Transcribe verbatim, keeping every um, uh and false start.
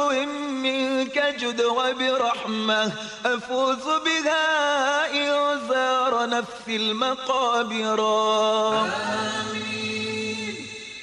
منك جد وبرحمة أفوز بها إن زار نفسي المقابر. آمين